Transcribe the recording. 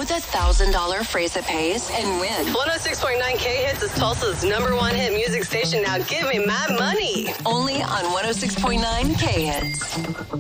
Know the $1,000 phrase it pays and win. 106.9 K-Hits is Tulsa's #1 hit music station. Now give me my money. Only on 106.9 K-Hits.